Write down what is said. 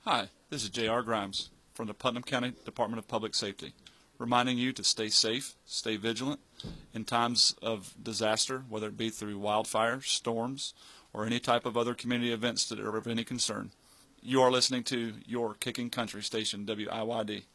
Hi, this is J.R. Grimes from the Putnam County Department of Public Safety, reminding you to stay safe, stay vigilant in times of disaster, whether it be through wildfire, storms, or any type of other community events that are of any concern. You are listening to your Kicking Country station, WIYD.